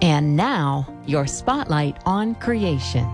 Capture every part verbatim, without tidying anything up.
And now, your spotlight on creation.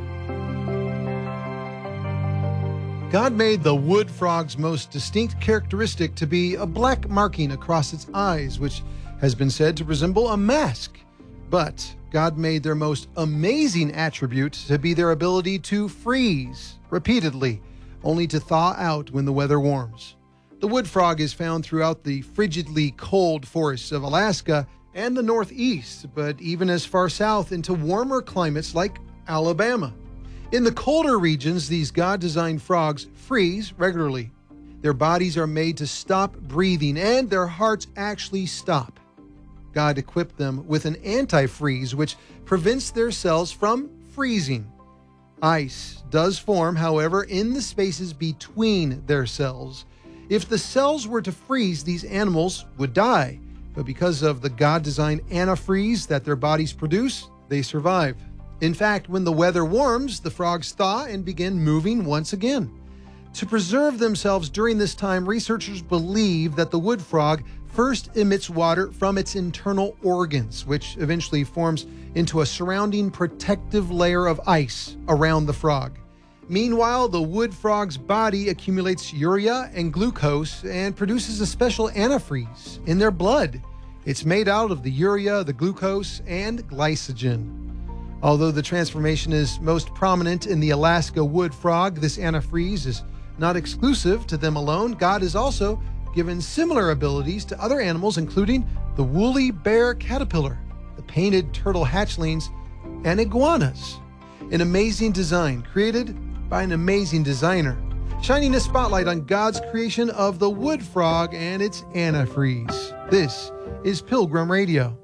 God made the wood frog's most distinct characteristic to be a black marking across its eyes, which has been said to resemble a mask. But God made their most amazing attribute to be their ability to freeze repeatedly, only to thaw out when the weather warms. The wood frog is found throughout the frigidly cold forests of Alaska and the Northeast, but even as far south into warmer climates like Alabama. In the colder regions, these God-designed frogs freeze regularly. Their bodies are made to stop breathing, and their hearts actually stop. God equipped them with an antifreeze, which prevents their cells from freezing. Ice does form, however, in the spaces between their cells. If the cells were to freeze, these animals would die. But because of the God-designed antifreeze that their bodies produce, they survive. In fact, when the weather warms, the frogs thaw and begin moving once again. To preserve themselves during this time, researchers believe that the wood frog first emits water from its internal organs, which eventually forms into a surrounding protective layer of ice around the frog. Meanwhile, the wood frog's body accumulates urea and glucose and produces a special antifreeze in their blood. It's made out of the urea, the glucose, and glycogen. Although the transformation is most prominent in the Alaska wood frog, this antifreeze is not exclusive to them alone. God has also given similar abilities to other animals, including the woolly bear caterpillar, the painted turtle hatchlings, and iguanas. An amazing design created by an amazing designer, shining a spotlight on God's creation of the wood frog and its antifreeze. This is Pilgrim Radio.